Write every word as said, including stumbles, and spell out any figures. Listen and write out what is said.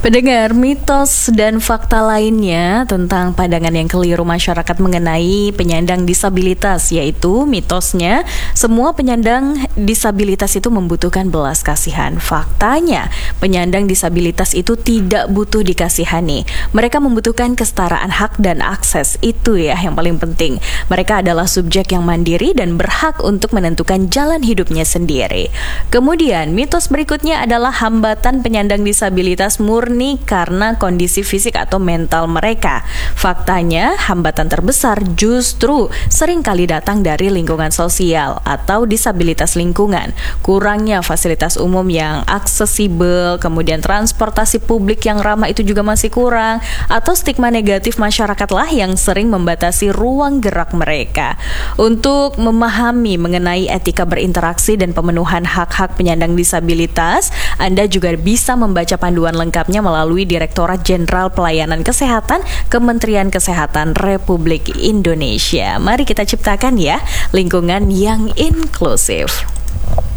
Pendengar, mitos dan fakta lainnya tentang pandangan yang keliru masyarakat mengenai penyandang disabilitas, yaitu mitosnya semua penyandang disabilitas itu membutuhkan belas kasihan. Faktanya, penyandang disabilitas itu tidak butuh dikasihani. Mereka membutuhkan kesetaraan hak dan akses. Itu ya yang paling penting. Mereka adalah subjek yang mandiri dan berhak untuk menentukan jalan hidupnya sendiri. Kemudian, mitos berikutnya adalah hambatan penyandang disabilitas murni karena kondisi fisik atau mental mereka. Faktanya, hambatan terbesar justru sering kali datang dari lingkungan sosial atau disabilitas lingkungan. Kurangnya fasilitas umum yang aksesibel, kemudian transportasi publik yang ramah itu juga masih kurang, atau stigma negatif masyarakat lah yang sering membatasi ruang gerak mereka. Untuk memahami mengenai etika berinteraksi dan pemenuhan hak-hak penyandang disabilitas, Anda juga bisa membaca panduan lengkapnya melalui Direktorat Jenderal Pelayanan Kesehatan Kementerian Kesehatan Republik Indonesia. Mari kita ciptakan ya lingkungan yang inklusif.